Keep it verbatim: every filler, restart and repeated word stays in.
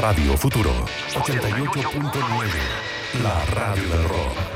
Radio Futuro ochenta y ocho punto nueve, la radio del rock.